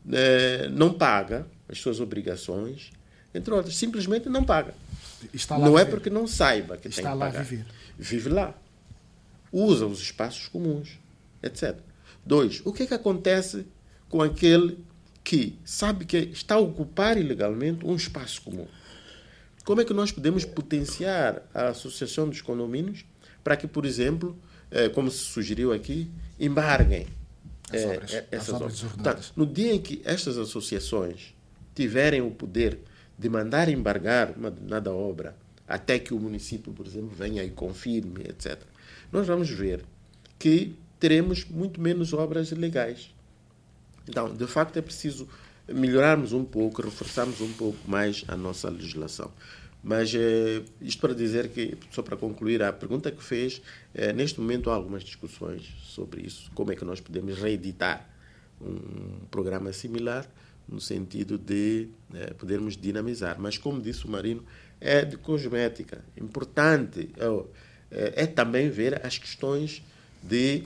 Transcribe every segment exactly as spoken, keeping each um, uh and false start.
eh, não paga as suas obrigações, entre outras, simplesmente não paga. Está lá Não é viver. porque não saiba que Está tem que lá pagar. viver. Vive lá. Usa os espaços comuns, etcétera. Dois, o que é que acontece com aquele que sabe que está a ocupar ilegalmente um espaço comum? Como é que nós podemos potenciar a associação dos condomínios para que, por exemplo, eh, como se sugeriu aqui, embarguem As eh, obras, eh, essas as obras obras? desordenadas. Portanto, no dia em que estas associações tiverem o poder de mandar embargar uma determinada obra até que o município, por exemplo, venha e confirme, etcétera, nós vamos ver que teremos muito menos obras ilegais. Então, de facto, é preciso melhorarmos um pouco, reforçarmos um pouco mais a nossa legislação. Mas eh, isto para dizer que, só para concluir a pergunta que fez, eh, neste momento há algumas discussões sobre isso, como é que nós podemos reeditar um programa similar, no sentido de eh, podermos dinamizar. Mas, como disse o Marino, é de cosmética. Importante é, é também ver as questões de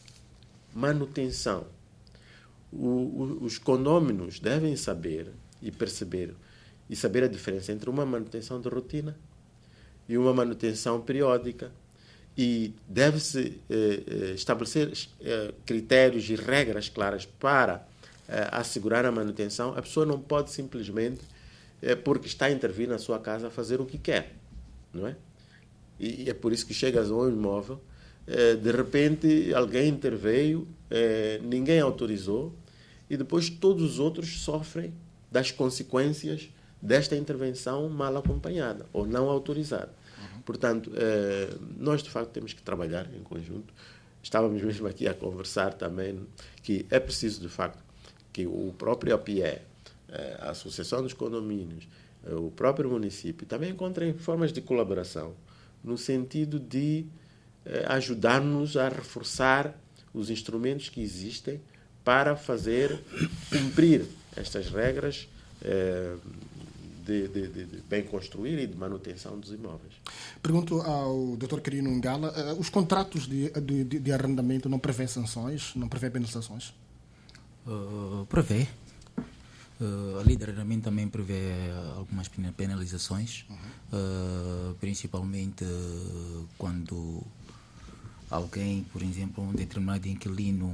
manutenção. O, o, os condôminos devem saber e perceber e saber a diferença entre uma manutenção de rotina e uma manutenção periódica, e deve-se eh, estabelecer eh, critérios e regras claras para eh, assegurar a manutenção. A pessoa não pode simplesmente, eh, porque está a intervir na sua casa, fazer o que quer, não é? E, e é por isso que chegas a um imóvel, eh, de repente alguém interveio, eh, ninguém autorizou, e depois todos os outros sofrem das consequências desta intervenção mal acompanhada ou não autorizada. Uhum. Portanto, eh, nós de facto temos que trabalhar em conjunto. Estávamos mesmo aqui a conversar também que é preciso de facto que o próprio A P I E, eh, a Associação dos Condomínios, eh, o próprio município também encontrem formas de colaboração no sentido de eh, ajudar-nos a reforçar os instrumentos que existem para fazer cumprir estas regras eh, de, de, de bem construir e de manutenção dos imóveis. Pergunto ao doutor Quirino Ngala, uh, os contratos de, de, de arrendamento não prevê sanções, não prevê penalizações? Uh, prevê. Uh, a lei de arrendamento também prevê algumas penalizações, uhum. uh, principalmente uh, quando alguém, por exemplo, um determinado inquilino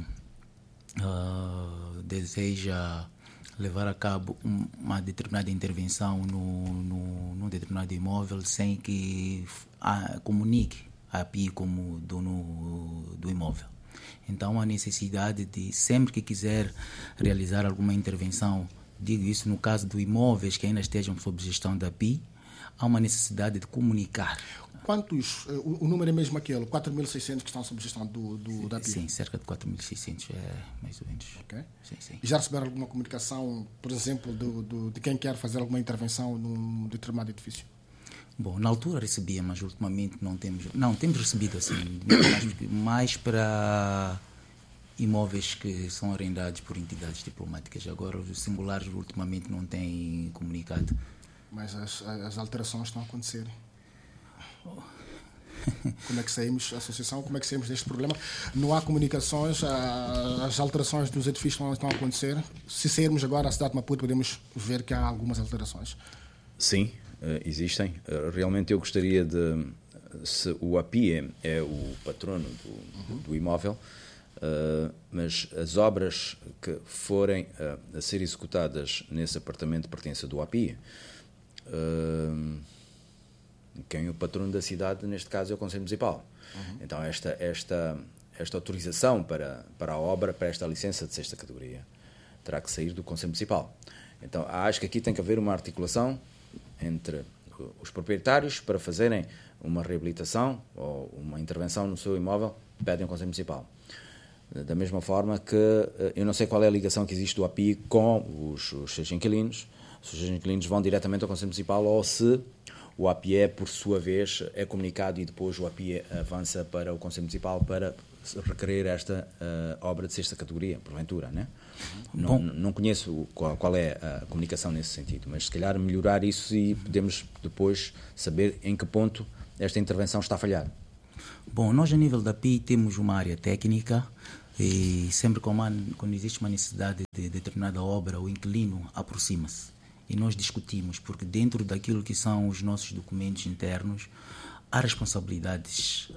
uh, deseja levar a cabo uma determinada intervenção no, no, num determinado imóvel sem que a, comunique a P I como dono do imóvel. Então, há necessidade de, sempre que quiser realizar alguma intervenção, digo isso no caso de imóveis que ainda estejam sob gestão da P I, há uma necessidade de comunicar. Quantos, o, o número é mesmo aquele, quatro mil e seiscentos que estão sob gestão do, do, da P I? Sim, cerca de quatro mil e seiscentos, é mais ou menos. Okay. Sim, sim. E já receberam alguma comunicação, por exemplo, do, do, de quem quer fazer alguma intervenção num determinado edifício? Bom, na altura recebia, mas ultimamente não temos... Não, temos recebido assim, mais, mais para imóveis que são arrendados por entidades diplomáticas. Agora, os singulares ultimamente não têm comunicado. Mas as, as alterações estão a acontecer. Como é que saímos, a associação, como é que saímos deste problema? Não há comunicações, as alterações dos edifícios não estão a acontecer. Se sairmos agora à cidade de Maputo, podemos ver que há algumas alterações. Sim, existem. Realmente eu gostaria de... Se o A P I é o patrono do, uhum. do imóvel, uh, mas as obras que forem uh, a ser executadas nesse apartamento pertencem do A P I. Uh, quem é o patrono da cidade, neste caso, é o Conselho Municipal. Uhum. Então, esta, esta, esta autorização para, para a obra, para esta licença de sexta categoria, terá que sair do Conselho Municipal. Então, acho que aqui tem que haver uma articulação entre os proprietários para fazerem uma reabilitação ou uma intervenção no seu imóvel, pedem ao Conselho Municipal. Da mesma forma que eu não sei qual é a ligação que existe do A P I com os, os seus inquilinos, se os seus inquilinos vão diretamente ao Conselho Municipal ou se o A P I, por sua vez, é comunicado e depois o A P I avança para o Conselho Municipal para requerer esta uh, obra de sexta categoria, porventura, né? Não, não conheço qual, qual é a comunicação nesse sentido, mas se calhar melhorar isso e podemos depois saber em que ponto esta intervenção está a falhar. Bom, nós a nível da P I temos uma área técnica, E sempre quando, há, quando existe uma necessidade de determinada obra, o inquilino aproxima-se e nós discutimos, porque dentro daquilo que são os nossos documentos internos há responsabilidades,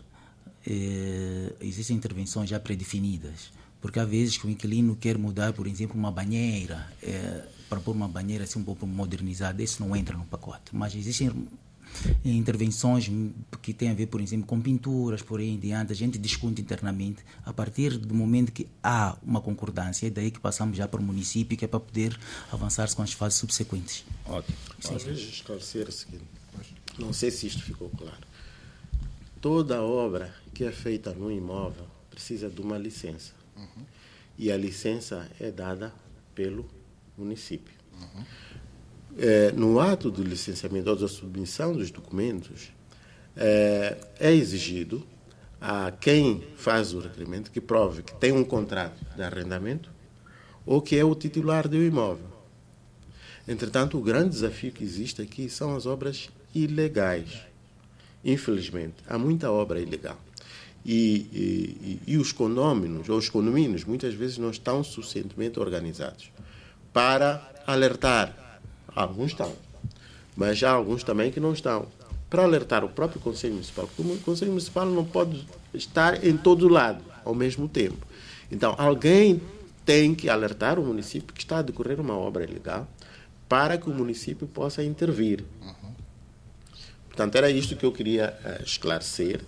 eh, existem intervenções já predefinidas, porque há vezes que o inquilino quer mudar, por exemplo, uma banheira, eh, para pôr uma banheira assim um pouco modernizada, isso não entra no pacote, mas existem intervenções que têm a ver, por exemplo, com pinturas, por aí em diante, a gente discute internamente a partir do momento que há uma concordância, é daí que passamos já para o município, que é para poder avançar com as fases subsequentes. Ótimo. Talvez esclarecer o seguinte, não sei se isto ficou claro. Toda obra que é feita no imóvel precisa de uma licença. Uhum. E a licença é dada pelo município. Uhum. É, no ato do licenciamento ou da submissão dos documentos, é, é exigido a quem faz o requerimento que prove que tem um contrato de arrendamento ou que é o titular do imóvel. Entretanto, o grande desafio que existe aqui são as obras ilegais. Infelizmente, há muita obra ilegal. E, e, e os condôminos, ou os condomínios, muitas vezes não estão suficientemente organizados para alertar. Alguns estão, mas há alguns também que não estão. Para alertar o próprio Conselho Municipal, porque o Conselho Municipal não pode estar em todo lado ao mesmo tempo. Então, alguém tem que alertar o município que está a decorrer uma obra ilegal para que o município possa intervir. Uhum. Portanto, era isto que eu queria uh, esclarecer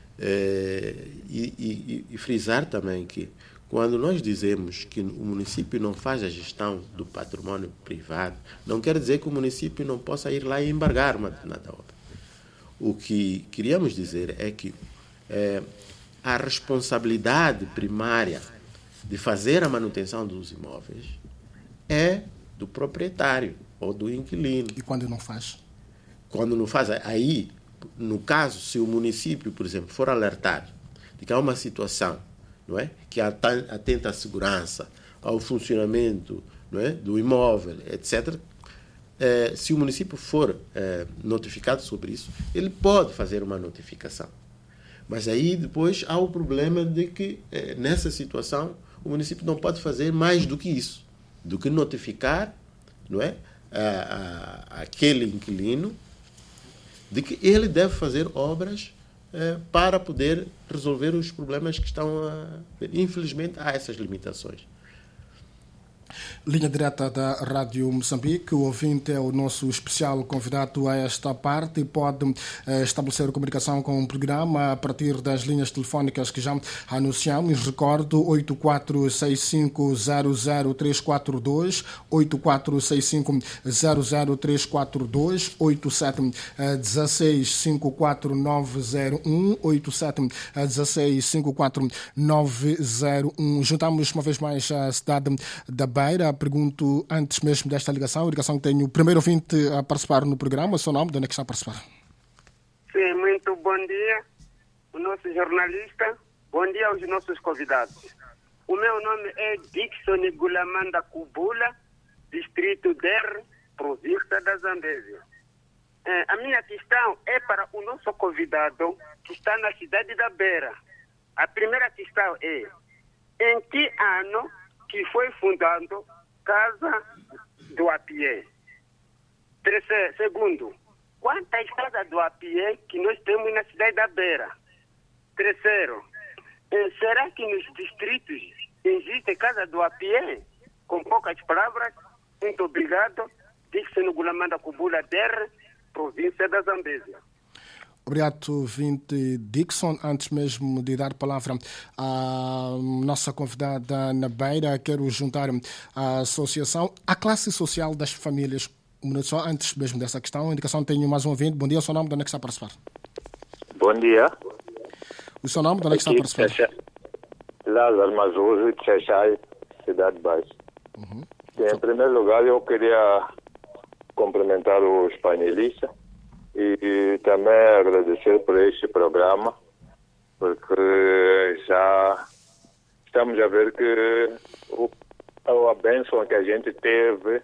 uh, e, e, e frisar também que quando nós dizemos que o município não faz a gestão do património privado, não quer dizer que o município não possa ir lá e embargar uma determinada obra. O que queríamos dizer é que é, a responsabilidade primária de fazer a manutenção dos imóveis é do proprietário ou do inquilino. E quando não faz? Quando não faz, aí, no caso, se o município, por exemplo, for alertado de que há uma situação, não é, que atenta à segurança, ao funcionamento, não é, do imóvel, etcétera, eh, se o município for eh, notificado sobre isso, ele pode fazer uma notificação. Mas aí depois há o problema de que, eh, nessa situação, o município não pode fazer mais do que isso, do que notificar, não é, a, a, aquele inquilino de que ele deve fazer obras eh, para poder resolver os problemas que estão a... Infelizmente, há essas limitações. Linha direta da Rádio Moçambique. O ouvinte é o nosso especial convidado a esta parte e pode eh, estabelecer comunicação com o programa a partir das linhas telefónicas que já anunciamos. Recordo oito quatro seis cinco zero zero três quatro dois, oito quatro seis cinco zero zero três quatro dois, oito sete um seis cinco quatro nove zero um, oito sete um seis cinco quatro nove zero um. Juntamos uma vez mais a cidade da Beira. Pergunto, antes mesmo desta ligação, a ligação que tenho o primeiro ouvinte a participar no programa, o seu nome, de onde é que está a participar? Sim, muito bom dia, o nosso jornalista, bom dia aos nossos convidados. O meu nome é Dixon Gulamanda Kubula, distrito Der, província da Zambésia. É, a minha questão é para o nosso convidado que está na cidade da Beira. A primeira questão é, em que ano que foi fundado Casa do Apié? Terceiro, segundo, quantas casas do Apié que nós temos na cidade da Beira? Terceiro, eh, será que nos distritos existe Casa do Apié? Com poucas palavras, muito obrigado. Dixon Gulamanda Kubula Der, província da Zambésia. Obrigado, ouvinte Dixon. Antes mesmo de dar a palavra à nossa convidada na Beira, quero juntar a associação, a classe social das famílias. Um minuto só, antes mesmo dessa questão, a indicação tenho mais um ouvinte. Bom dia, o seu nome, de onde é que está a participar? Bom dia. O seu nome, de onde é que está a participar? Lázaro Mazuso, de Xaxai, Cidade Baixa. Uhum. Em primeiro lugar, eu queria cumprimentar os painelistas e também agradecer por este programa, porque já estamos a ver que o, a bênção que a gente teve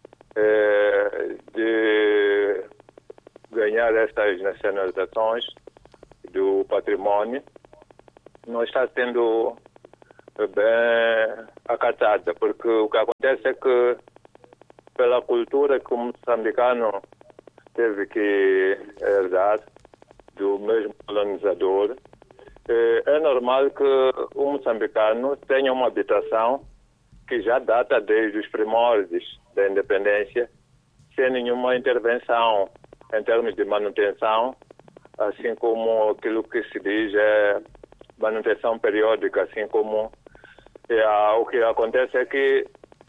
é, de ganhar estas nacionalizações do patrimônio não está tendo bem acatada, porque o que acontece é que, pela cultura que o moçambicano teve que herdar do mesmo colonizador, é normal que o moçambicano tenha uma habitação que já data desde os primórdios da independência, sem nenhuma intervenção em termos de manutenção, assim como aquilo que se diz é manutenção periódica, assim como é, o que acontece é que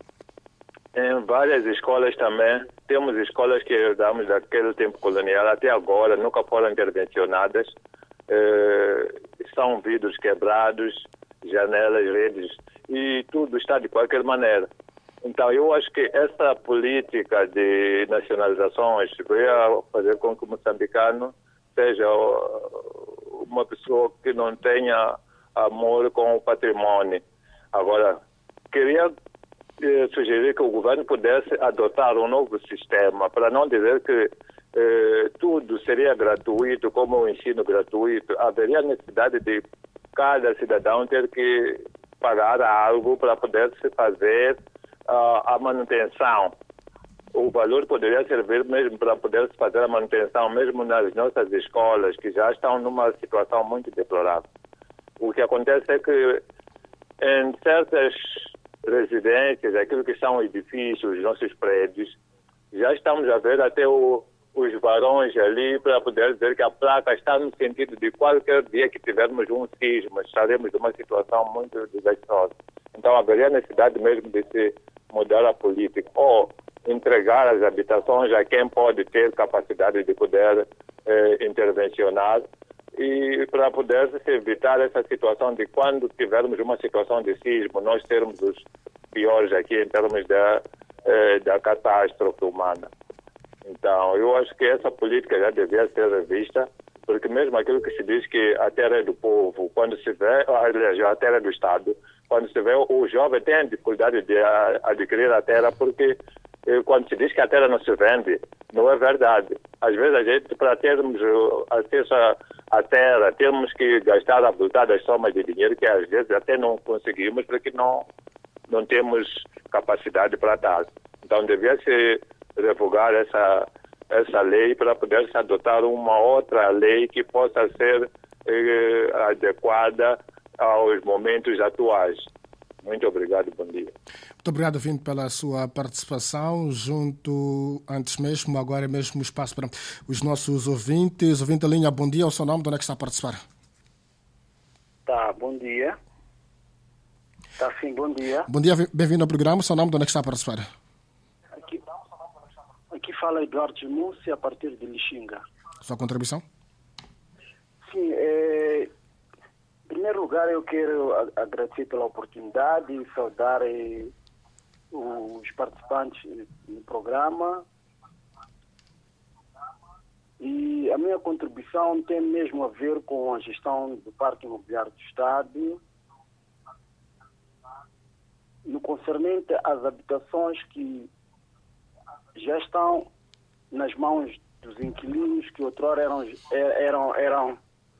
em várias escolas também, temos escolas que herdamos daquele tempo colonial até agora, nunca foram intervencionadas, eh, são vidros quebrados, janelas, redes, e tudo está de qualquer maneira. Então, eu acho que essa política de nacionalizações veio a fazer com que o moçambicano seja uma pessoa que não tenha amor com o patrimônio. Agora, queria eh, sugerir que o governo pudesse adotar um novo sistema, para não dizer que eh, tudo seria gratuito, como o ensino gratuito. Haveria necessidade de cada cidadão ter que pagar algo para poder se fazer uh, a manutenção. O valor poderia servir mesmo para poder se fazer a manutenção, mesmo nas nossas escolas, que já estão numa situação muito deplorável. O que acontece é que em certas residências, aquilo que são edifícios, nossos prédios, já estamos a ver até o, os varões ali para poder dizer que a placa está no sentido de qualquer dia que tivermos um sismo, estaremos numa situação muito desastrosa. Então haveria necessidade mesmo de se mudar a política ou entregar as habitações a quem pode ter capacidade de poder eh, intervencionar, e para poder se evitar essa situação de quando tivermos uma situação de sismo, nós termos os piores aqui em termos da, eh, da catástrofe humana. Então, eu acho que essa política já devia ser revista, porque mesmo aquilo que se diz que a terra é do povo, quando se vê, aliás, a terra é do Estado, quando se vê, o jovem tem dificuldade de adquirir a terra, porque quando se diz que a terra não se vende, não é verdade. Às vezes a gente, para termos acesso à terra, temos que gastar abultadas somas de dinheiro que às vezes até não conseguimos, porque não, não temos capacidade para tal. Então devia se revogar essa, essa lei para poder se adotar uma outra lei que possa ser eh, adequada aos momentos atuais. Muito obrigado, bom dia. Muito obrigado, Vindo, pela sua participação. Junto, antes mesmo, agora é mesmo espaço para os nossos ouvintes. Ouvinte da linha, bom dia. O seu nome, de onde é que está a participar? Tá, bom dia. Tá sim, bom dia. Bom dia, bem-vindo ao programa. O seu nome, de onde é que está a participar? Aqui, aqui fala Eduardo Mussi, a partir de Lixinga. Sua contribuição? Sim, é... em primeiro lugar, eu quero agradecer pela oportunidade e saudar eh, os participantes do programa. E a minha contribuição tem mesmo a ver com a gestão do Parque Imobiliário do Estado, no concernente às habitações que já estão nas mãos dos inquilinos, que outrora eram, eram, eram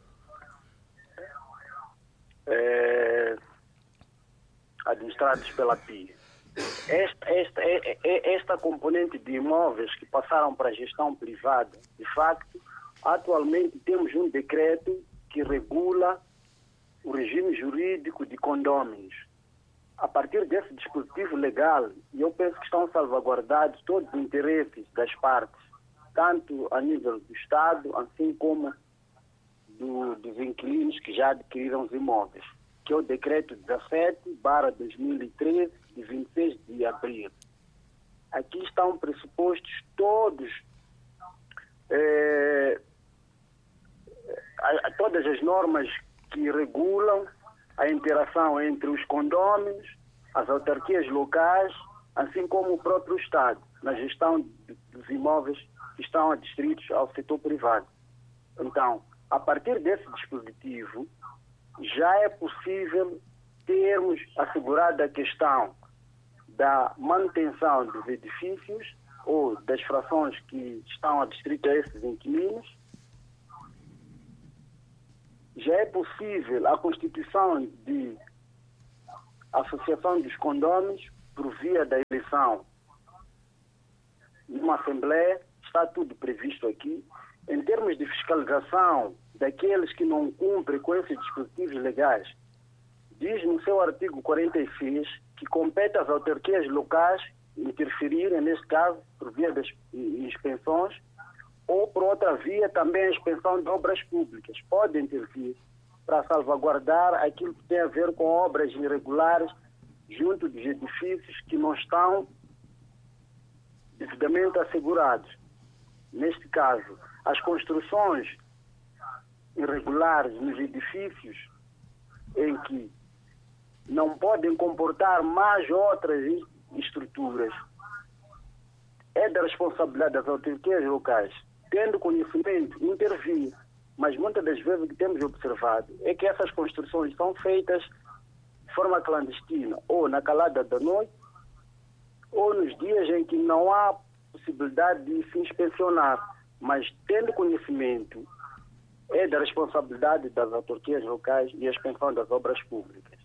É, administrados pela P I. Esta, esta, esta componente de imóveis que passaram para a gestão privada, de facto, atualmente temos um decreto que regula o regime jurídico de condôminos. A partir desse dispositivo legal, eu penso que estão salvaguardados todos os interesses das partes, tanto a nível do Estado, assim como Do, dos inquilinos que já adquiriram os imóveis, que é o decreto dezassete barra dois mil e treze, de vinte e seis de abril. Aqui estão pressupostos todos, eh, a, a, todas as normas que regulam a interação entre os condôminos, as autarquias locais, assim como o próprio Estado, na gestão de, dos imóveis que estão adstritos ao setor privado. Então, a partir desse dispositivo, já é possível termos assegurada a questão da manutenção dos edifícios ou das frações que estão adstritas a esses inquilinos. Já é possível a constituição de a Associação dos Condôminos, por via da eleição numa Assembleia, está tudo previsto aqui. Em termos de fiscalização daqueles que não cumprem com esses dispositivos legais, diz no seu artigo quarenta e seis que compete às autarquias locais interferirem, neste caso, por via das inspeções, ou por outra via também a inspeção de obras públicas. Pode intervir para salvaguardar aquilo que tem a ver com obras irregulares junto dos edifícios que não estão devidamente assegurados. Neste caso, as construções irregulares nos edifícios em que não podem comportar mais outras estruturas é da responsabilidade das autarquias locais, tendo conhecimento, intervir. Mas muitas das vezes o que temos observado é que essas construções são feitas de forma clandestina, ou na calada da noite, ou nos dias em que não há possibilidade de se inspecionar. Mas tendo conhecimento, é da responsabilidade das autarquias locais e a inspeção das obras públicas.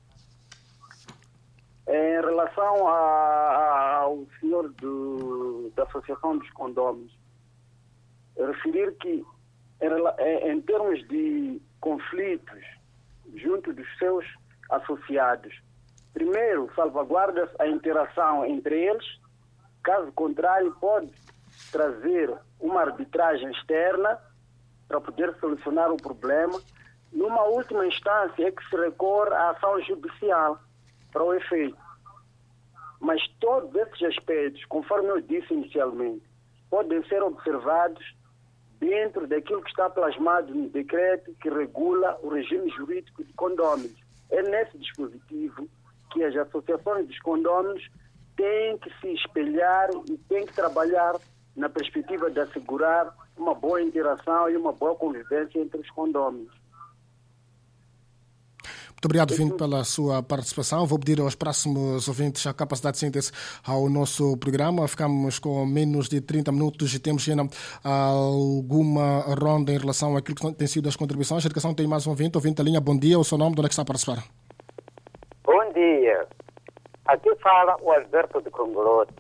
Em relação a, a, ao senhor do, da Associação dos Condôminos, referir que em, em termos de conflitos junto dos seus associados, primeiro salvaguarda-se a interação entre eles, caso contrário pode trazer uma arbitragem externa para poder solucionar o problema. Numa última instância é que se recorre à ação judicial para o efeito. Mas todos esses aspectos, conforme eu disse inicialmente, podem ser observados dentro daquilo que está plasmado no decreto que regula o regime jurídico de condôminos. É nesse dispositivo que as associações dos condôminos têm que se espelhar e têm que trabalhar na perspectiva de assegurar uma boa interação e uma boa convivência entre os condôminos. Muito obrigado, Vinte, pela sua participação. Vou pedir aos próximos ouvintes a capacidade de síntese ao nosso programa. Ficamos com menos de trinta minutos e temos ainda alguma ronda em relação àquilo que têm sido as contribuições. A educação tem mais um ouvinte. Ouvinte da linha, bom dia. O seu nome, de onde é que está a participar? Bom dia. Aqui fala o Alberto de Congolote.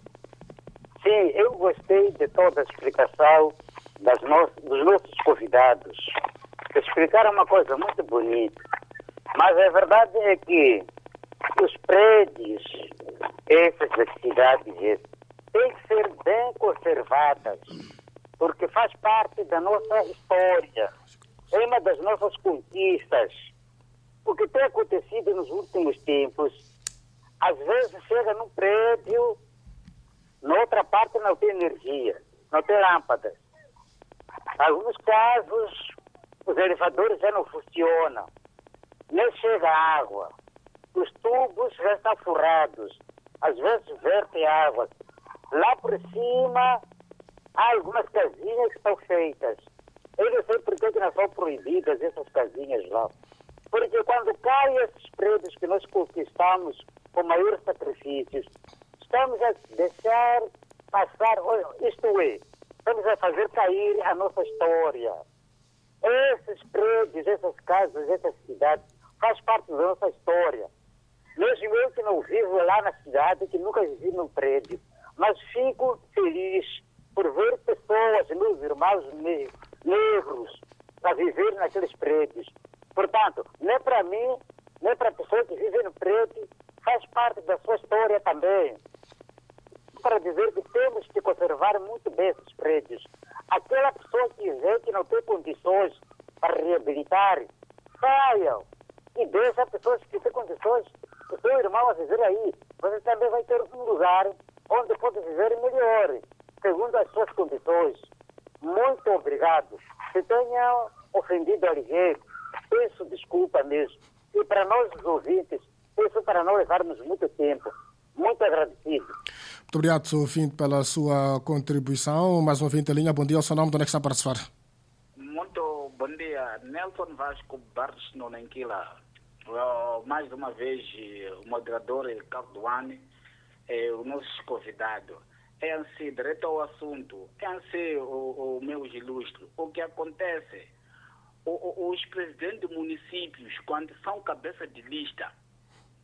Sim, eu gostei de toda a explicação das no... dos nossos convidados. Explicaram uma coisa muito bonita. Mas a verdade é que os prédios, essas cidades, têm que ser bem conservadas, porque faz parte da nossa história, é uma das nossas conquistas. O que tem acontecido nos últimos tempos, às vezes chega num prédio, na outra parte não tem energia, não tem lâmpadas. Em alguns casos, os elevadores já não funcionam. Nem chega água. Os tubos já estão furados. Às vezes verte água. Lá por cima há algumas casinhas que estão feitas. Eu não sei por que não são proibidas essas casinhas lá. Porque quando caem esses prédios que nós conquistamos com maiores sacrifícios, estamos a deixar passar, isto é, estamos a fazer cair a nossa história. Esses prédios, essas casas, essas cidades, faz parte da nossa história. Mesmo eu que não vivo lá na cidade, que nunca vivi num prédio, mas fico feliz por ver pessoas, meus irmãos negros, a viver naqueles prédios. Portanto, nem para mim, nem para a pessoa que vive no prédio, faz parte da sua história também. Para dizer que temos que conservar muito bem esses prédios. Aquela pessoa que vê que não tem condições para reabilitar, saiam. E deixa pessoas que têm condições, o seu irmão a viver aí. Você também vai ter um lugar onde pode viver melhor, segundo as suas condições. Muito obrigado. Se tenha ofendido alguém, peço desculpa mesmo. E para nós, os ouvintes, peço para não levarmos muito tempo. Muito agradecido. Muito obrigado, ouvinte, pela sua contribuição. Mais um ouvinte da linha. Bom dia. O seu nome, de onde é que está a participar? Muito bom dia. Nelson Vasco Barros Nonenquila. Uh, mais uma vez, o moderador Cardoane, é o nosso convidado. É assim, direto ao assunto. É assim, o, o meus ilustres. O que acontece? O, o, os presidentes de municípios, quando são cabeça de lista,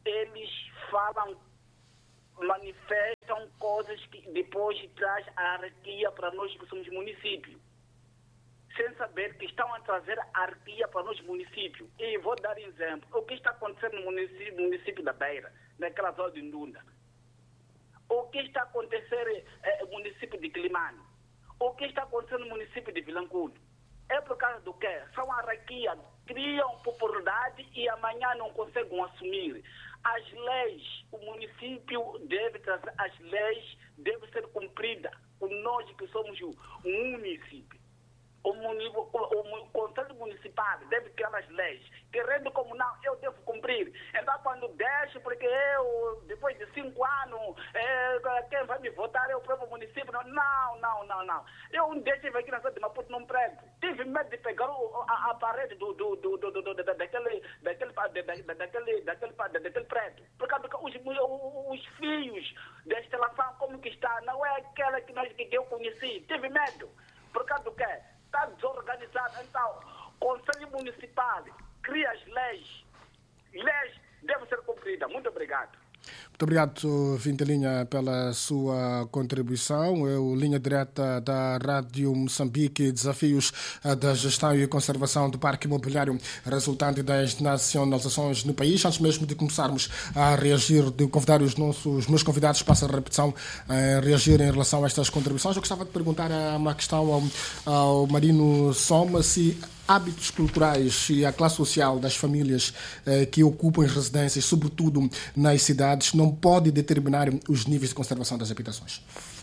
eles falam, manifestam coisas que depois traz a anarquia para nós que somos município, sem saber que estão a trazer a anarquia para nós município. E vou dar exemplo. O que está acontecendo no município, município da Beira, naquela zona de Ndunda? O que está acontecendo no município de Climane? O que está acontecendo no município de Vilanculo? É por causa do quê? São anarquia, criam popularidade e amanhã não conseguem assumir. As leis, o município deve trazer, as leis devem ser cumpridas. Nós que somos o município. O, muni, o, o, o Conselho Municipal deve criar as leis. Querendo como não, eu devo cumprir. Então, quando deixo, porque eu, depois de cinco anos, é, quem vai me votar é o próprio município. Não, não, não, não. Eu um dia estive aqui na cidade de Maputo num prédio. Tive medo de pegar o, a, a parede do, do, do, do, do, do, daquele, daquele, daquele, daquele, daquele, daquele prédio. Por causa que os, os fios da instalação, como que está, não é aquela que, nós, que eu conheci. Tive medo. Por causa do quê? Está desorganizado. Então, o Conselho Municipal cria as leis. Leis devem ser cumpridas. Muito obrigado. Muito obrigado, Vintelinha, pela sua contribuição. Eu, linha direta da Rádio Moçambique, desafios da gestão e conservação do parque imobiliário resultante das nacionalizações no país. Antes mesmo de começarmos a reagir, de convidar os nossos meus convidados, passa a repetição, a reagir em relação a estas contribuições. Eu gostava de perguntar uma questão ao, ao Marino Soma, se hábitos culturais e a classe social das famílias eh, que ocupam as residências, sobretudo nas cidades, não pode determinar os níveis de conservação das habitações?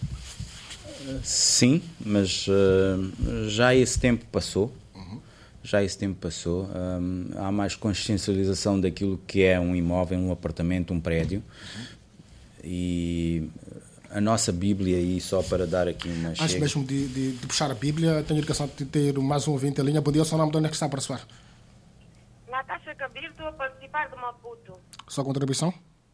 Sim, mas uh, já esse tempo passou. Uhum. Já esse tempo passou. Um, há mais consciencialização daquilo que é um imóvel, um apartamento, um prédio. Uhum. E a nossa Bíblia, e só para dar aqui uma Antes chega... mesmo de, de, de puxar a Bíblia, tenho a educação de ter mais um ouvinte em linha. Bom dia, o seu nome, de onde é que está para soar? Natasha Kabir, estou a participar de Maputo. Sua contribuição?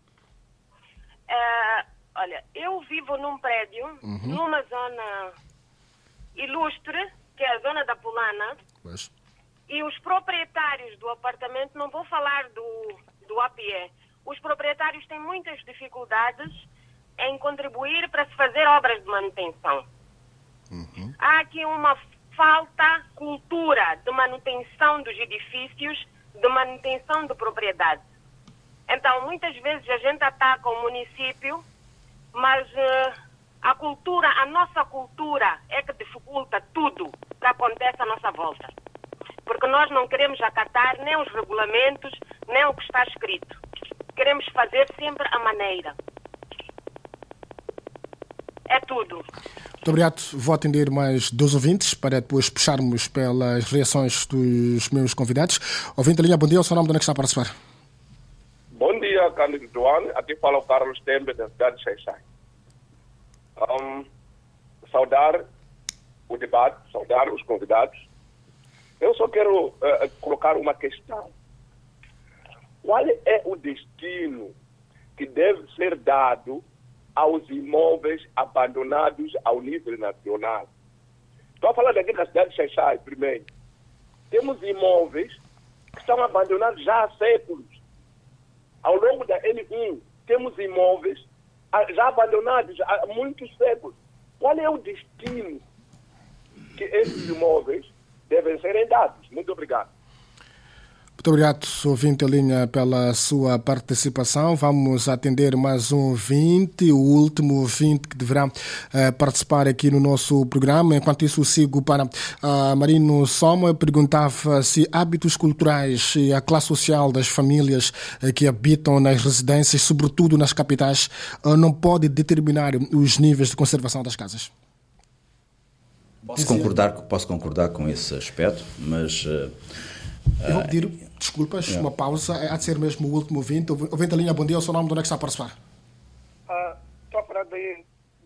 Uh, olha, eu vivo num prédio, uhum. numa zona ilustre, que é a zona da Pulana, pois. E os proprietários do apartamento, não vou falar do, do A P E, os proprietários têm muitas dificuldades em contribuir para se fazer obras de manutenção. Uhum. Há aqui uma falta cultura de manutenção dos edifícios, de manutenção de propriedade. Então, muitas vezes a gente ataca o município, mas uh, a cultura, a nossa cultura é que dificulta tudo que acontece à nossa volta. Porque nós não queremos acatar nem os regulamentos, nem o que está escrito. Queremos fazer sempre a maneira. É tudo. Muito obrigado. Vou atender mais dois ouvintes para depois puxarmos pelas reações dos meus convidados. Ouvinte linha, bom dia. O seu nome, de onde é que está a participar? Bom dia, Cândido Duane. Aqui fala o Carlos Tembe, da cidade de Xai-Xai. Um, saudar o debate, saudar os convidados. Eu só quero uh, colocar uma questão. Qual é o destino que deve ser dado aos imóveis abandonados ao nível nacional? Estou a falar daqui da cidade de Xai-Xai, primeiro. Temos imóveis que estão abandonados já há séculos. Ao longo da N um, temos imóveis já abandonados há muitos séculos. Qual é o destino que esses imóveis devem ser dados? Muito obrigado. Muito obrigado, ouvinte em linha, pela sua participação. Vamos atender mais um ouvinte, o último ouvinte que deverá uh, participar aqui no nosso programa. Enquanto isso, sigo para uh, Marino Soma. Perguntava se hábitos culturais e a classe social das famílias uh, que habitam nas residências, sobretudo nas capitais, uh, não pode determinar os níveis de conservação das casas. Posso concordar, posso concordar com esse aspecto, mas... Uh, Eu vou pedir desculpas, yeah. uma pausa. Há de ser mesmo o último ouvinte. Ouvinte a linha, bom dia. O seu nome, de onde é que está a participar? Estou uh, a falar de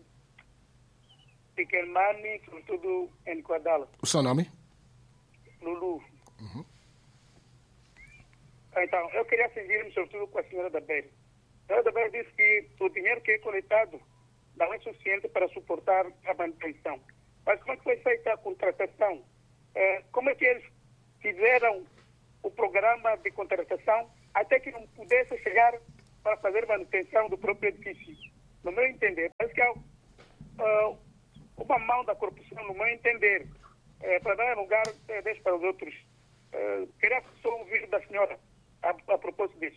Piquelmani, sobretudo em Quadala. O seu nome? Lulu. Uhum. Então, eu queria seguir-me sobretudo com a senhora da Beira. A senhora da Beira disse que o dinheiro que é coletado não é suficiente para suportar a manutenção. Mas como é que foi feita a contratação? Uh, como é que eles fizeram o programa de contratação até que não pudesse chegar para fazer manutenção do próprio edifício. No meu entender, parece que há uh, uma mão da corrupção, no meu entender, uh, para dar lugar uh, deste para os outros. Uh, queria só ouvir da senhora a, a propósito disso.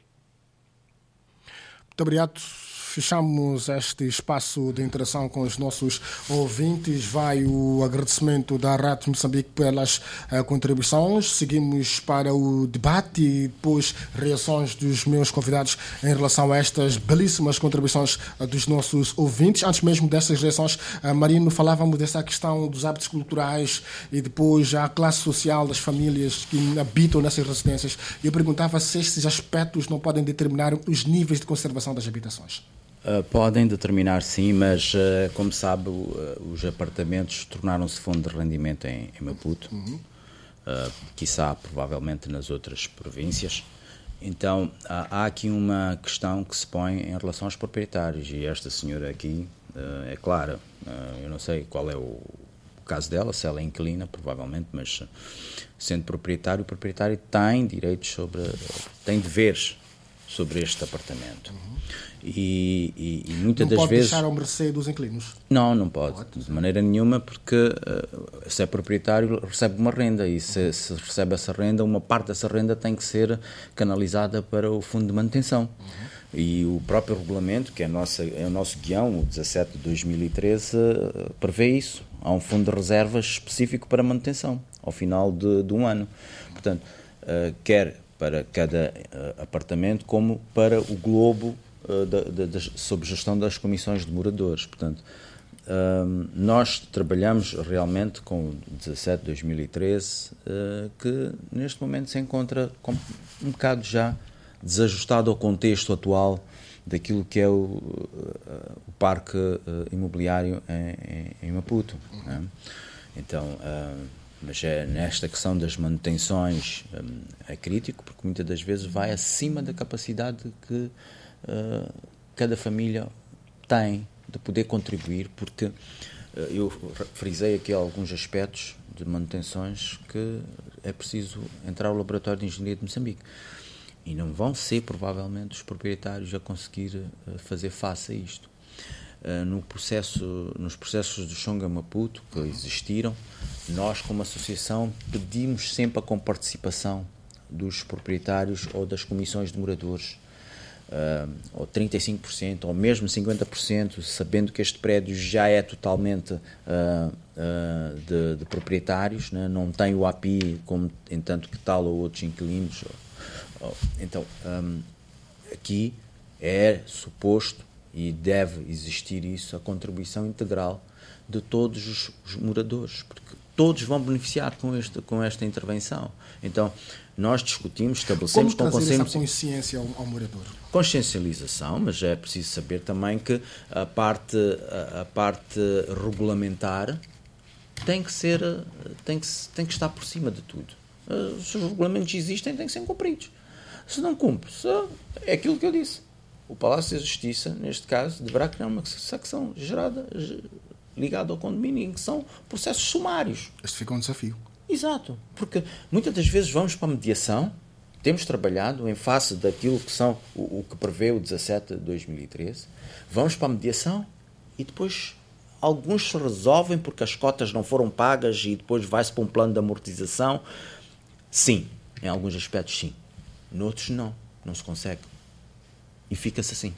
Muito obrigado. Fechamos este espaço de interação com os nossos ouvintes. Vai o agradecimento da Rádio Moçambique pelas uh, contribuições. Seguimos para o debate e depois reações dos meus convidados em relação a estas belíssimas contribuições uh, dos nossos ouvintes. Antes mesmo dessas reações, uh, Marino, falávamos dessa questão dos hábitos culturais e depois a classe social das famílias que habitam nessas residências. Eu perguntava se estes aspectos não podem determinar os níveis de conservação das habitações. Uh, podem determinar, sim, mas, uh, como sabe, uh, os apartamentos tornaram-se fundo de rendimento em, em Maputo, uhum. uh, quiçá, provavelmente, nas outras províncias. Então, há, há aqui uma questão que se põe em relação aos proprietários, e esta senhora aqui uh, é clara. Uh, eu não sei qual é o, o caso dela, se ela é inquilina, provavelmente, mas uh, sendo proprietário, o proprietário tem direitos sobre, uh, tem deveres sobre este apartamento. Uhum. E, e, e muitas não das pode vezes... deixar ao mercê dos inquilinos? Não, não pode, pode de maneira nenhuma, porque uh, se é proprietário recebe uma renda e se, se recebe essa renda, uma parte dessa renda tem que ser canalizada para o fundo de manutenção. Uhum. E o próprio regulamento, que é, a nossa, é o nosso guião, o dezassete de dois mil e treze, uh, prevê isso. Há um fundo de reservas específico para manutenção, ao final de, de um ano. Portanto, uh, quer para cada uh, apartamento, como para o globo Da, da, da, sob gestão das comissões de moradores. Portanto, um, nós trabalhamos realmente com o dezassete de dois mil e treze, uh, que neste momento se encontra com, um bocado já desajustado ao contexto atual daquilo que é o, uh, o parque uh, imobiliário em, em, em Maputo. Uhum. Né? Então, uh, mas é nesta questão das manutenções um, é crítico, porque muitas das vezes vai acima da capacidade que Uh, cada família tem de poder contribuir, porque uh, eu frisei aqui alguns aspectos de manutenções que é preciso entrar ao Laboratório de Engenharia de Moçambique e não vão ser provavelmente os proprietários a conseguir uh, fazer face a isto. Uh, no processo, nos processos do Xonga Maputo que existiram, nós como associação pedimos sempre a comparticipação dos proprietários ou das comissões de moradores. Uh, ou trinta e cinco por cento, ou mesmo cinquenta por cento, sabendo que este prédio já é totalmente uh, uh, de, de proprietários, né? Não tem o A P I como em tanto que tal ou outros inquilinos. Ou, ou, então, um, aqui é suposto e deve existir isso, a contribuição integral de todos os, os moradores, porque todos vão beneficiar com, este, com esta intervenção. Então, nós discutimos, estabelecemos... Como trazer essa consciência ao, ao morador? Consciencialização, mas é preciso saber também que a parte, a, a parte regulamentar tem que ser, tem que, tem que estar por cima de tudo. Se os regulamentos existem, têm que ser cumpridos. Se não cumpre, se, é aquilo que eu disse. O Palácio da Justiça, neste caso, deverá criar uma secção gerada, ligada ao condomínio, que são processos sumários. Este fica um desafio. Exato, porque muitas das vezes vamos para a mediação, temos trabalhado em face daquilo que são o, o que prevê o dezassete de dois mil e treze, vamos para a mediação e depois alguns se resolvem porque as cotas não foram pagas e depois vai-se para um plano de amortização. Sim, em alguns aspectos sim, noutros não, não se consegue. E fica-se assim,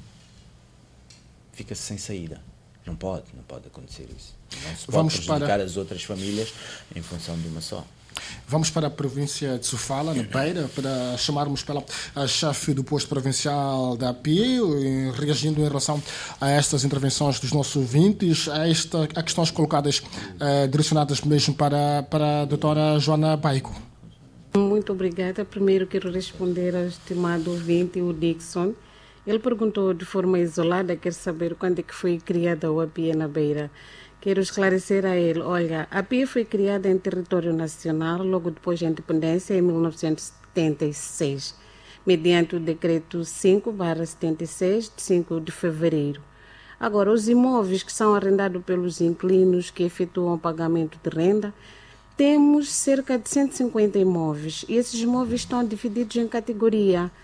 fica-se sem saída. Não pode, não pode acontecer isso. Não se pode Vamos prejudicar para... as outras famílias em função de uma só. Vamos para a província de Sofala, na Beira, para chamarmos pela a chefe do posto provincial da A P I, reagindo em relação a estas intervenções dos nossos ouvintes, a, esta, a questões colocadas, eh, direcionadas mesmo para, para a doutora Joana Baico. Muito obrigada. Primeiro quero responder ao estimado ouvinte, o Dixon. Ele perguntou de forma isolada, quer saber quando é que foi criada o A P I na Beira. Quero esclarecer a ele, olha, a A P I foi criada em território nacional logo depois da independência, em mil novecentos e setenta e seis, mediante o decreto cinco barra setenta e seis, de cinco de fevereiro. Agora, os imóveis que são arrendados pelos inquilinos que efetuam pagamento de renda, temos cerca de cento e cinquenta imóveis, e esses imóveis estão divididos em categoria.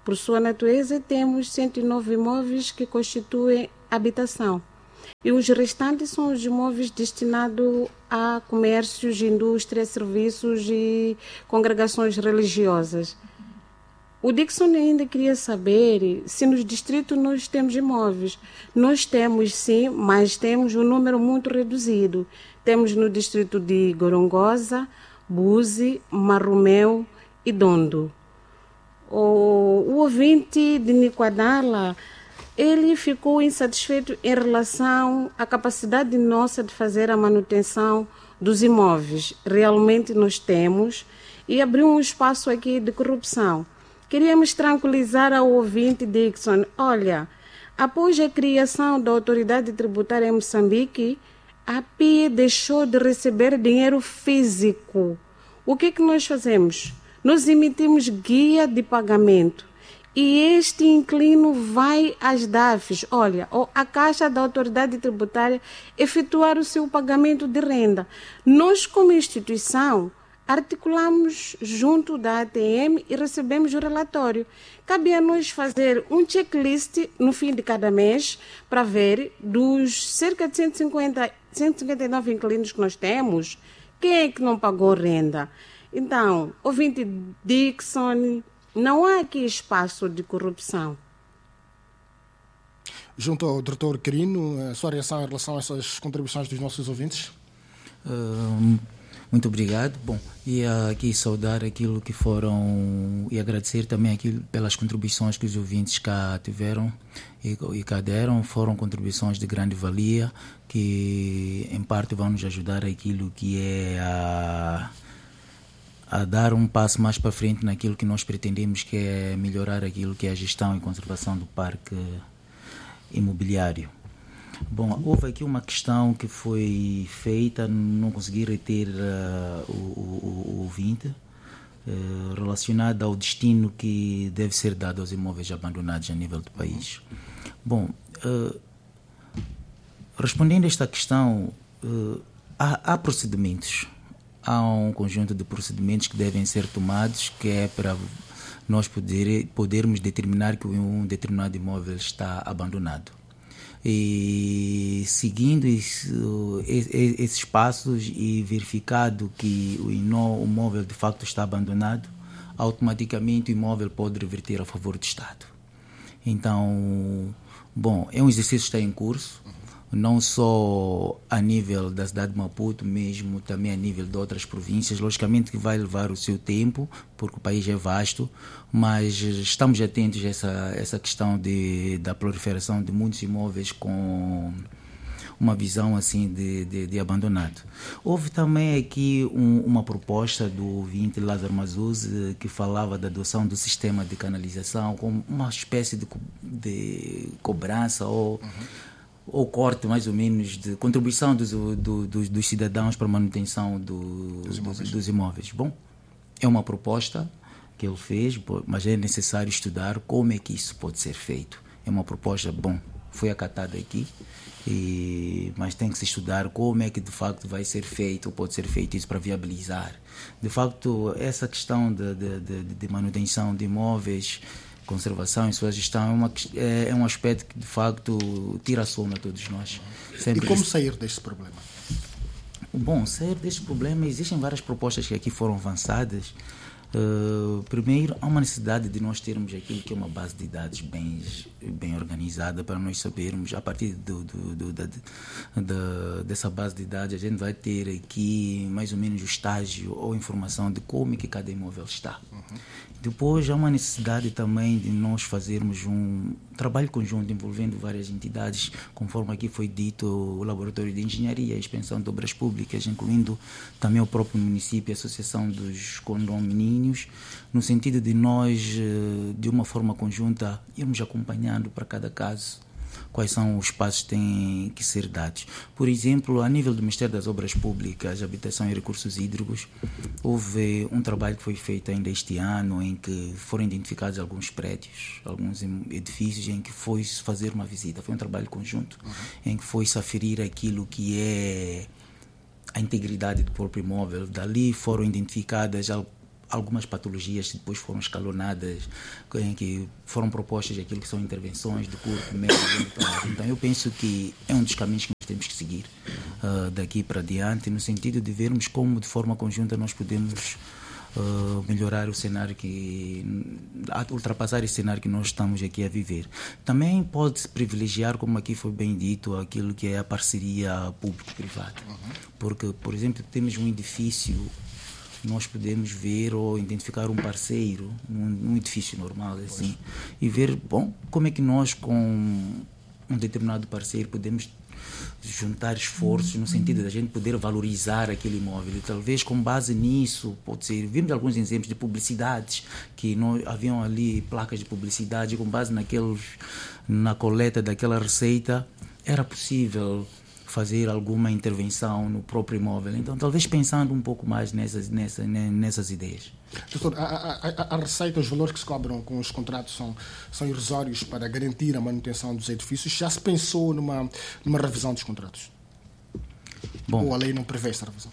Por sua natureza, temos cento e nove imóveis que constituem habitação. E os restantes são os imóveis destinados a comércios, indústria, serviços e congregações religiosas. O Dixon ainda queria saber se nos distritos nós temos imóveis. Nós temos sim, mas temos um número muito reduzido. Temos no distrito de Gorongosa, Buzi, Marromeu e Dondo. O, o ouvinte de Niquadala, ele ficou insatisfeito em relação à capacidade nossa de fazer a manutenção dos imóveis. Realmente nós temos e abriu um espaço aqui de corrupção. Queríamos tranquilizar ao ouvinte Dixon, olha, após a criação da autoridade tributária em Moçambique, a P I E deixou de receber dinheiro físico. O que é que nós fazemos? Nós emitimos guia de pagamento e este inclino vai às D A Fs. Olha, a Caixa da Autoridade Tributária efetuar o seu pagamento de renda. Nós, como instituição, articulamos junto da A T M e recebemos o relatório. Cabe a nós fazer um checklist no fim de cada mês para ver dos cerca de cento e cinquenta, cento e cinquenta e nove inquilinos que nós temos, quem é que não pagou renda. Então, ouvinte Dixon, não há aqui espaço de corrupção. Junto ao doutor Quirino, a sua reação em relação a essas contribuições dos nossos ouvintes? Uh, muito obrigado. Bom, e aqui saudar aquilo que foram e agradecer também aquilo pelas contribuições que os ouvintes cá tiveram e, e cá deram. Foram contribuições de grande valia que, em parte, vão nos ajudar aquilo que é a... a dar um passo mais para frente naquilo que nós pretendemos, que é melhorar aquilo que é a gestão e conservação do parque imobiliário. Bom, houve aqui uma questão que foi feita, não consegui reter uh, o, o, o ouvinte, uh, relacionada ao destino que deve ser dado aos imóveis abandonados a nível do país. Bom, uh, respondendo a esta questão, uh, há, há procedimentos. Há um conjunto de procedimentos que devem ser tomados, que é para nós poder, podermos determinar que um determinado imóvel está abandonado. E seguindo esses passos e verificado que o imóvel de facto está abandonado, automaticamente o imóvel pode reverter a favor do Estado. Então, bom, é um exercício que está em curso, não só a nível da cidade de Maputo, mesmo também a nível de outras províncias. Logicamente que vai levar o seu tempo, porque o país é vasto, mas estamos atentos a essa, essa questão de, da proliferação de muitos imóveis com uma visão assim de, de, de abandonado. Houve também aqui um, uma proposta do ouvinte Lázaro Mazuz, que falava da adoção do sistema de canalização como uma espécie de, de cobrança ou... Uhum. ou corte, mais ou menos, de contribuição dos, do, dos, dos cidadãos para a manutenção do, dos, imóveis. Dos, dos imóveis. Bom, é uma proposta que ele fez, mas é necessário estudar como é que isso pode ser feito. É uma proposta, bom, foi acatada aqui, e, mas tem que se estudar como é que de facto vai ser feito, ou pode ser feito isso para viabilizar. De facto, essa questão de, de, de, de manutenção de imóveis, conservação e sua gestão é, uma, é, é um aspecto que de facto tira sono a todos nós. Sempre e como isso. sair deste problema? Bom, sair deste problema, existem várias propostas que aqui foram avançadas. Uh, primeiro, há uma necessidade de nós termos aquilo que é uma base de dados bem, bem organizada para nós sabermos, a partir do, do, do, da, da, dessa base de dados, a gente vai ter aqui mais ou menos o estágio ou informação de como é que cada imóvel está. Uhum. Depois, há uma necessidade também de nós fazermos um trabalho conjunto envolvendo várias entidades, conforme aqui foi dito, o Laboratório de Engenharia e Expansão de Obras Públicas, incluindo também o próprio município e a Associação dos Condomínios, no sentido de nós, de uma forma conjunta, irmos acompanhando para cada caso quais são os passos que têm que ser dados. Por exemplo, a nível do Ministério das Obras Públicas, Habitação e Recursos Hídricos, houve um trabalho que foi feito ainda este ano, em que foram identificados alguns prédios, alguns edifícios, em que foi-se fazer uma visita. Foi um trabalho conjunto, uhum. em que foi-se aferir aquilo que é a integridade do próprio imóvel. Dali foram identificadas algumas patologias que depois foram escalonadas, em que foram propostas aquilo que são intervenções de curto, médio e longo prazo. Então eu penso que é um dos caminhos que nós temos que seguir uh, daqui para adiante, no sentido de vermos como de forma conjunta nós podemos Uh, melhorar o cenário que ultrapassar esse cenário que nós estamos aqui a viver. Também pode-se privilegiar, como aqui foi bem dito, aquilo que é a parceria público-privada. Uhum. Porque, por exemplo, temos um edifício, nós podemos ver ou identificar um parceiro num, num edifício normal assim, e ver, bom, como é que nós com um determinado parceiro podemos juntar esforços no sentido de a gente poder valorizar aquele imóvel, e talvez com base nisso pode ser, vimos alguns exemplos de publicidades que não haviam ali placas de publicidade, com base naqueles, na coleta daquela receita era possível fazer alguma intervenção no próprio imóvel. Então talvez pensando um pouco mais nessas, nessas, nessas ideias. Doutor, a, a, a receita, os valores que se cobram com os contratos são, são irrisórios para garantir a manutenção dos edifícios. Já se pensou numa, numa revisão dos contratos? Bom, ou a lei não prevê essa revisão?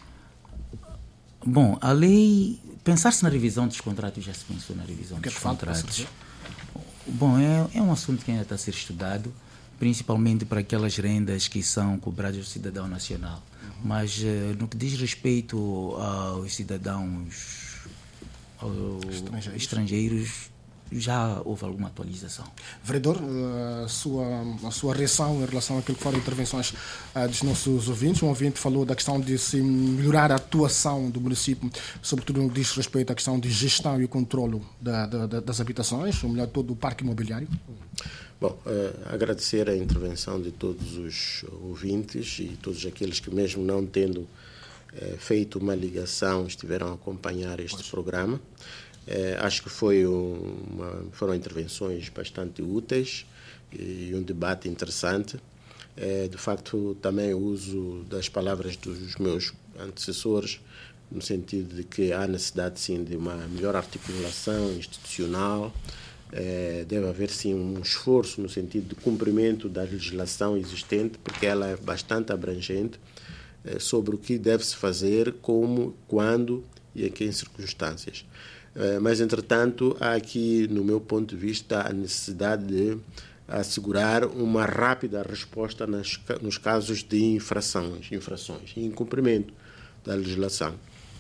Bom, a lei... Pensar-se na revisão dos contratos, já se pensou na revisão dos contratos. Bom, é, é um assunto que ainda está a ser estudado, principalmente para aquelas rendas que são cobradas do cidadão nacional. Uhum. Mas no que diz respeito aos cidadãos estrangeiros. estrangeiros, já houve alguma atualização. Vereador, a sua, a sua reação em relação àquilo que foram intervenções uh, dos nossos ouvintes. Um ouvinte falou da questão de se melhorar a atuação do município, sobretudo no que diz respeito à questão de gestão e controlo da, da, das habitações, ou melhor, todo o parque imobiliário. Bom, uh, agradecer a intervenção de todos os ouvintes e todos aqueles que, mesmo não tendo uh, feito uma ligação, estiveram a acompanhar este pois. programa. Uh, acho que foi uma, foram intervenções bastante úteis e um debate interessante. Uh, de facto, também o uso das palavras dos meus antecessores, no sentido de que há necessidade, sim, de uma melhor articulação institucional. É, deve haver, sim, um esforço no sentido de cumprimento da legislação existente, porque ela é bastante abrangente, é, sobre o que deve-se fazer, como, quando e em que circunstâncias. É, mas, entretanto, há aqui, no meu ponto de vista, a necessidade de assegurar uma rápida resposta nas, nos casos de infrações, infrações e incumprimento da legislação.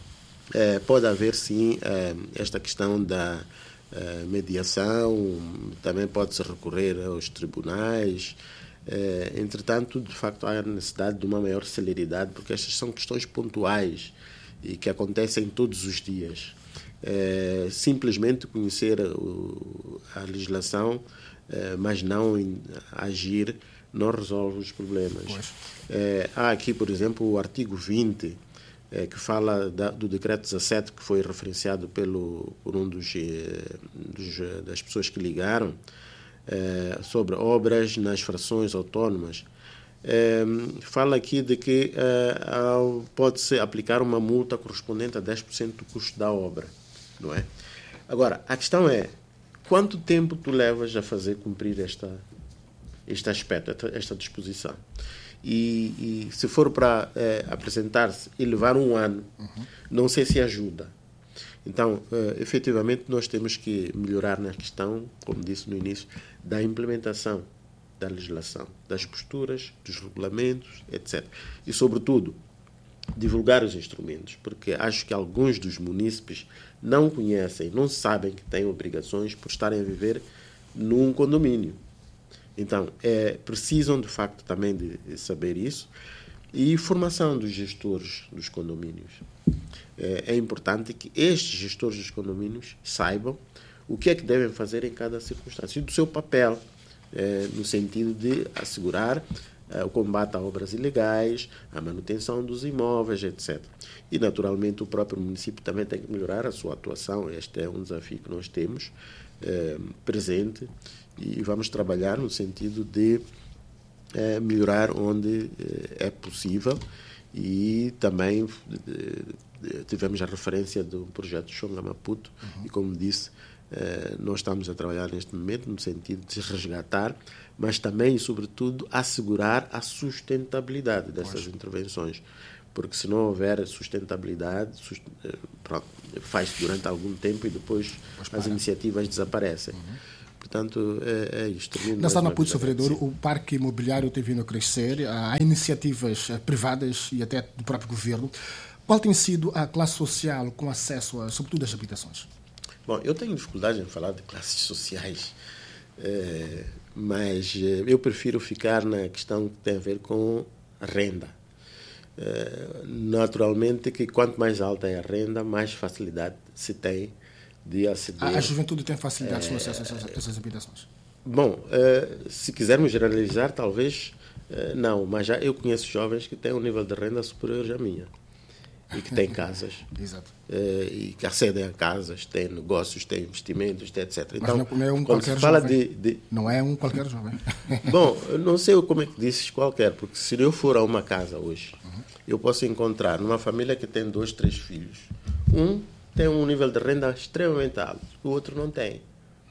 É, pode haver, sim, é, esta questão da Uh, mediação, também pode-se recorrer aos tribunais. Uh, entretanto, de facto, há necessidade de uma maior celeridade, porque estas são questões pontuais e que acontecem todos os dias. Uh, simplesmente conhecer o, a legislação, uh, mas não in, agir, não resolve os problemas. Uh, há aqui, por exemplo, o artigo vinte, É, que fala da, do decreto dezassete, que foi referenciado pelo, por um dos, dos, das pessoas que ligaram, é, sobre obras nas frações autónomas. É, fala aqui de que é, pode-se aplicar uma multa correspondente a dez por cento do custo da obra, não é? Agora, a questão é, quanto tempo tu levas a fazer cumprir esta, este aspecto, esta, esta disposição? E, e se for para é, apresentar-se e levar um ano, uhum. não sei se ajuda. Então, é, efetivamente, nós temos que melhorar na questão, como disse no início, da implementação da legislação, das posturas, dos regulamentos, etcétera. E, sobretudo, divulgar os instrumentos, porque acho que alguns dos munícipes não conhecem, não sabem que têm obrigações por estarem a viver num condomínio. Então, é, precisam, de facto, também de saber isso. E formação dos gestores dos condomínios. É, é importante que estes gestores dos condomínios saibam o que é que devem fazer em cada circunstância e do seu papel, é, no sentido de assegurar é, o combate a obras ilegais, a manutenção dos imóveis, etcétera. E, naturalmente, o próprio município também tem que melhorar a sua atuação. Este é um desafio que nós temos é, presente. E vamos trabalhar no sentido de é, melhorar onde é, é possível. E também é, tivemos a referência do projeto Xonga Maputo, uhum. e como disse, é, nós estamos a trabalhar neste momento no sentido de resgatar, mas também e sobretudo assegurar a sustentabilidade dessas Nossa. intervenções. porque se não houver sustentabilidade, sust... pronto, faz durante algum tempo e depois as iniciativas desaparecem. Uhum. Portanto, é, é isto. Na zona Maputo Sofredor, o parque imobiliário tem vindo a crescer, há iniciativas privadas e até do próprio governo. Qual tem sido a classe social com acesso, a, sobretudo, às habitações? Bom, eu tenho dificuldade em falar de classes sociais, é, mas eu prefiro ficar na questão que tem a ver com a renda. É, naturalmente que quanto mais alta é a renda, mais facilidade se tem de aceder. A, a juventude tem facilidades é, no acesso a essas, a essas habitações? Bom, é, se quisermos generalizar, talvez é, não, mas já eu conheço jovens que têm um nível de renda superior à minha. E que têm casas. Exato. Uh, e que acedem a casas, têm negócios, têm investimentos, etcétera. Então, mas não é um quando qualquer se fala jovem. De, de... Não é um qualquer jovem. Bom, eu não sei como é que dizes qualquer, porque se eu for a uma casa hoje, uhum. eu posso encontrar numa família que tem dois, três filhos. Um tem um nível de renda extremamente alto, o outro não tem.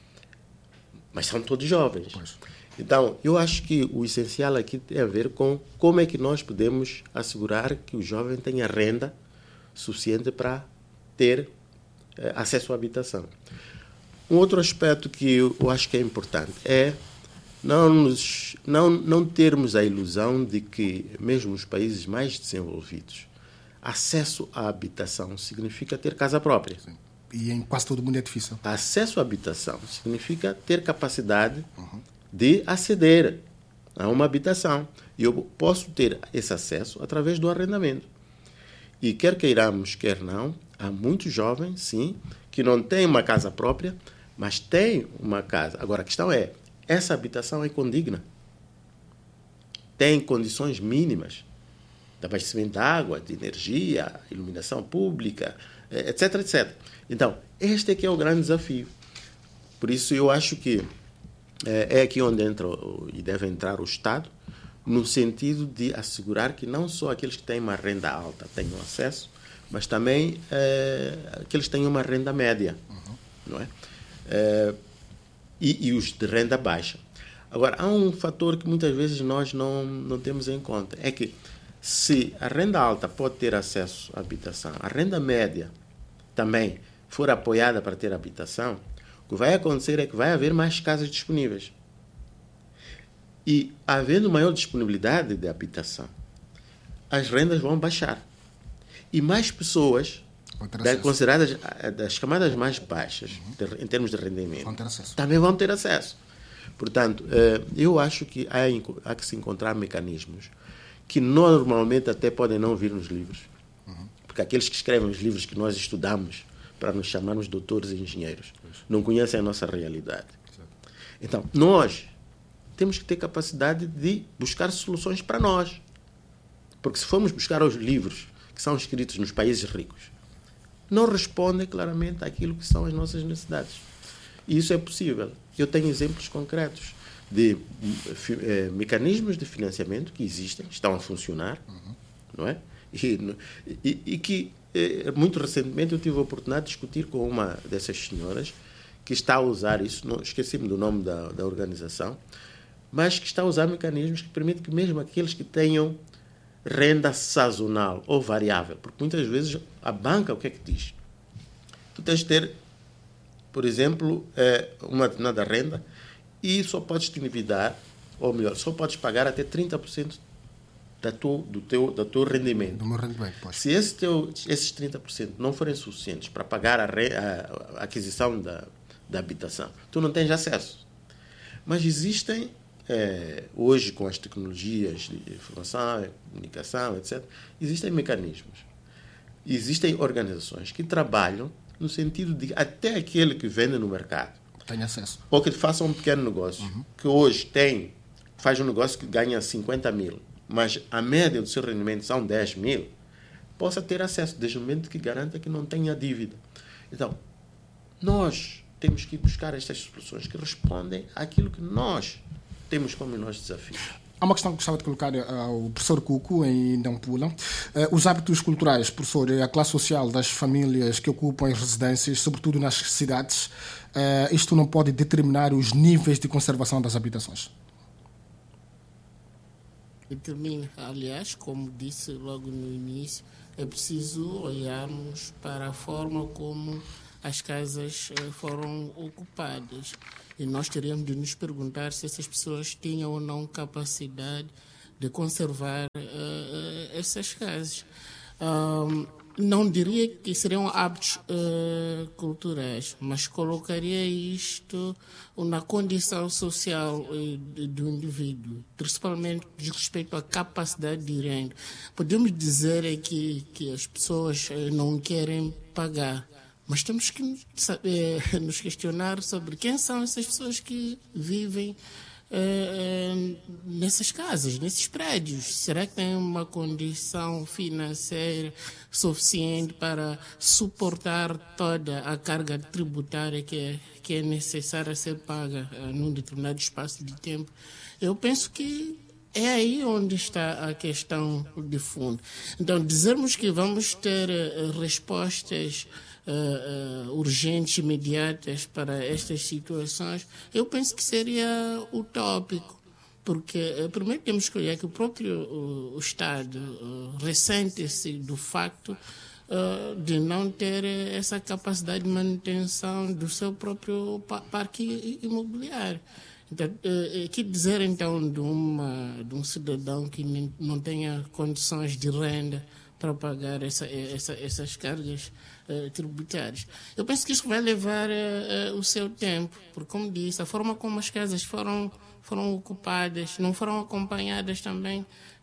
Mas são todos jovens. Pois. Então, eu acho que o essencial aqui tem a ver com como é que nós podemos assegurar que o jovem tenha renda suficiente para ter eh, acesso à habitação. Um outro aspecto que eu acho que é importante é não, nos, não, não termos a ilusão de que, mesmo nos países mais desenvolvidos, acesso à habitação significa ter casa própria. Sim. E em quase todo mundo é difícil. Acesso à habitação significa ter capacidade uhum. de aceder a uma habitação. E eu posso ter esse acesso através do arrendamento. E quer queiramos, quer não, há muitos jovens, sim, que não têm uma casa própria, mas têm uma casa. Agora, a questão é, essa habitação é condigna? Tem condições mínimas de abastecimento de água, de energia, iluminação pública, etc, etcétera. Então, este é que é o grande desafio. Por isso, eu acho que é aqui onde entra e deve entrar o Estado, no sentido de assegurar que não só aqueles que têm uma renda alta tenham acesso, mas também é, aqueles que têm uma renda média, uhum. não é? É, e, e os de renda baixa. Agora, há um fator que muitas vezes nós não, não temos em conta, é que se a renda alta pode ter acesso à habitação, a renda média também for apoiada para ter habitação, o que vai acontecer é que vai haver mais casas disponíveis. E, havendo maior disponibilidade de habitação, as rendas vão baixar. E mais pessoas, da, consideradas das camadas mais baixas, uhum. de, em termos de rendimento, vão ter acesso. também vão ter acesso. Portanto, eu acho que há, há que se encontrar mecanismos que normalmente até podem não vir nos livros. Uhum. Porque aqueles que escrevem os livros que nós estudamos para nos chamarmos doutores e engenheiros Isso. não conhecem a nossa realidade. Exato. Então, nós temos que ter capacidade de buscar soluções para nós. Porque se formos buscar os livros que são escritos nos países ricos, não respondem claramente àquilo que são as nossas necessidades. E isso é possível. Eu tenho exemplos concretos de eh, mecanismos de financiamento que existem, estão a funcionar, uhum. não é? E, e, e que, eh, muito recentemente, eu tive a oportunidade de discutir com uma dessas senhoras que está a usar isso, não, esqueci-me do nome da, da organização, mas que está a usar mecanismos que permitem que mesmo aqueles que tenham renda sazonal ou variável, porque muitas vezes a banca, o que é que diz? Tu tens de ter, por exemplo, uma determinada renda e só podes te endividar, ou melhor, só podes pagar até trinta por cento da tua, do, teu, do teu rendimento. Do meu rendimento, pois. Se esse teu, esses trinta por cento não forem suficientes para pagar a, re, a, a aquisição da, da habitação, tu não tens acesso. Mas existem É, hoje, com as tecnologias de informação, comunicação, etcétera, existem mecanismos. Existem organizações que trabalham no sentido de até aquele que vende no mercado tem acesso. Ou que faça um pequeno negócio, uhum. que hoje tem, faz um negócio que ganha cinquenta mil, mas a média do seu rendimento são dez mil, possa ter acesso, desde o momento que garanta que não tenha dívida. Então, nós temos que buscar estas soluções que respondem àquilo que nós temos como nossos desafios. Há uma questão que gostava de colocar ao professor Cuco, em Nampula. Uh, os hábitos culturais, professor, a classe social das famílias que ocupam as residências, sobretudo nas cidades, uh, isto não pode determinar os níveis de conservação das habitações? determina. Aliás, como disse logo no início, é preciso olharmos para a forma como as casas foram ocupadas. E nós teríamos de nos perguntar se essas pessoas tinham ou não capacidade de conservar uh, essas casas. Um, não diria que seriam hábitos uh, culturais, mas colocaria isto na condição social uh, do indivíduo, principalmente de respeito à capacidade de renda. Podemos dizer que, que as pessoas uh, não querem pagar, mas temos que saber, nos questionar sobre quem são essas pessoas que vivem Uh, uh, nessas casas, nesses prédios. Será que tem uma condição financeira suficiente para suportar toda a carga tributária que é, que é necessária ser paga uh, num determinado espaço de tempo? Eu penso que é aí onde está a questão de fundo. Então, dizermos que vamos ter uh, respostas Uh, uh, urgentes, imediatas para estas situações, eu penso que seria utópico, porque uh, primeiro temos que olhar que o próprio uh, o Estado uh, ressente-se do facto uh, de não ter essa capacidade de manutenção do seu próprio pa- parque imobiliário. Então, uh, que dizer então de, uma, de um cidadão que nem, não tenha condições de renda para pagar essa, essa, essas cargas uh, tributárias? Eu penso que isso vai levar uh, uh, o seu tempo, porque, como disse, a forma como as casas foram, foram ocupadas, não foram acompanhadas também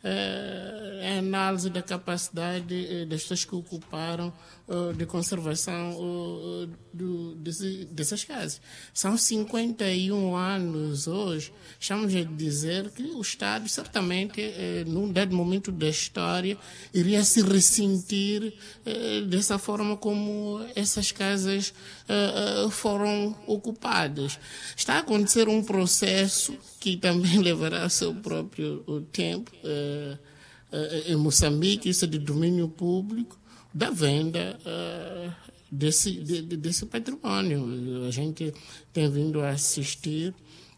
uh, a análise da capacidade uh, das pessoas que ocuparam uh, de conservação uh, do, desse, dessas casas. São cinquenta e um anos hoje. Estamos a dizer que o Estado, certamente, uh, num dado momento da história, iria se ressentir uh, dessa forma como essas casas uh, uh, foram ocupadas. Está a acontecer um processo que também levará seu próprio uh, tempo uh, uh, em Moçambique, isso é de domínio público, da venda uh, desse, de, desse património. A gente tem vindo a assistir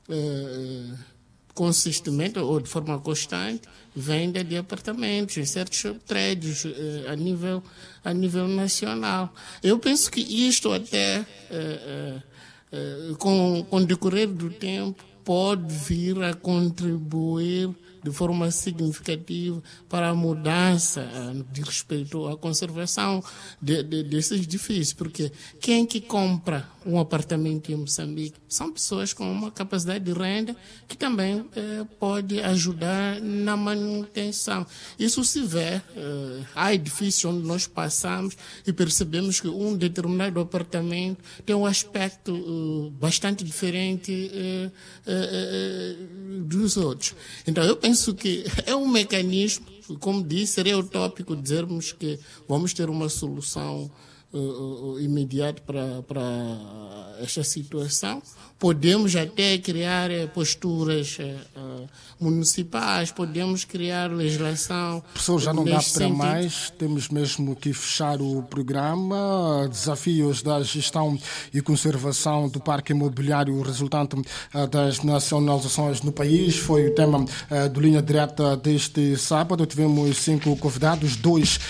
uh, consistentemente ou de forma constante venda de apartamentos em certos prédios uh, a nível a nível nacional. Eu penso que isto até uh, uh, uh, com, com o decorrer do tempo pode vir a contribuir de forma significativa para a mudança uh, de respeito à conservação de, de, desses edifícios, porque quem que compra um apartamento em Moçambique são pessoas com uma capacidade de renda que também uh, pode ajudar na manutenção. Isso se vê, uh, há edifícios onde nós passamos e percebemos que um determinado apartamento tem um aspecto uh, bastante diferente uh, uh, uh, dos outros. Então, eu penso que é um mecanismo, como disse, seria utópico dizermos que vamos ter uma solução uh, uh, imediata para, para esta situação. Podemos até criar uh, posturas uh, municipais, podemos criar legislação. Professor, já não dá para sentido. mais, temos mesmo que fechar o programa. Desafios da gestão e conservação do parque imobiliário resultante uh, das nacionalizações no país foi o tema uh, do Linha Direta deste sábado. Tivemos cinco convidados, dois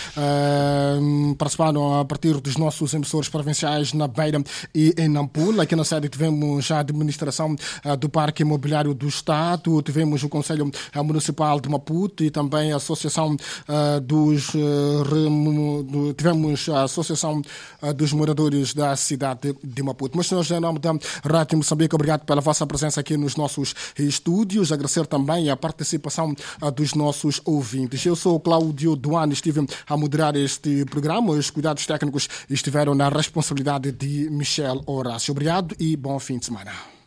uh, participaram a partir dos nossos emissores provinciais na Beira e em Nampula. Aqui na sede tivemos a administração uh, do Parque Imobiliário do Estado, tivemos o Conselho Municipal de Maputo e também a Associação uh, dos uh, remo, do, tivemos a Associação uh, dos Moradores da cidade de Maputo. Mas, senhores, em nome da Rádio Moçambique, obrigado pela vossa presença aqui nos nossos estúdios. Agradecer também a participação uh, dos nossos ouvintes. Eu sou o Cláudio Duane, estive a moderar este programa. Os cuidados técnicos estiveram na responsabilidade de Michel Horácio. Obrigado e bom fim de semana.